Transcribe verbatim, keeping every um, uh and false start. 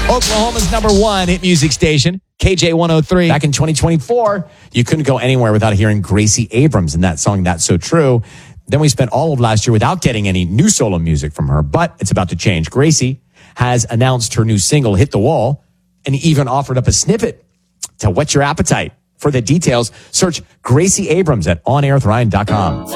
Oklahoma's number one hit music station, K J one oh three. Back in twenty twenty-four, you couldn't go anywhere without hearing Gracie Abrams in that song, That's So True. Then we spent all of last year without getting any new solo music from her, but it's about to change. Gracie has announced her new single, Hit the Wall, and even offered up a snippet to whet your appetite. For the details, search Gracie Abrams at on air with ryan dot com.